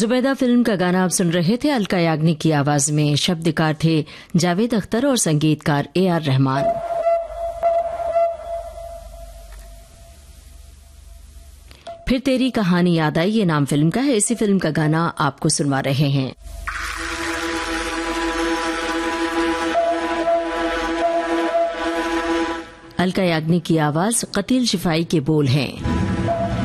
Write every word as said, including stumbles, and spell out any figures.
Zubaida film का गाना आप सुन रहे थे अलका याग्निक की आवाज में। शब्दकार थे जावेद अख्तर और संगीतकार ए आर रहमान। फिर तेरी कहानी याद आई, ये नाम फिल्म का है। इसी फिल्म का गाना आपको सुनवा रहे हैं। अलका याग्निक की आवाज, कतील शिफाई के बोल हैं।